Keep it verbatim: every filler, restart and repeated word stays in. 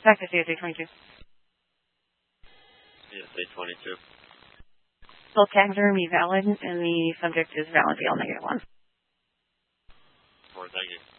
Back to C S A twenty-two. C S A twenty-two. Both taxidermy valid, and the subject is valid, V L negative one. Or negative.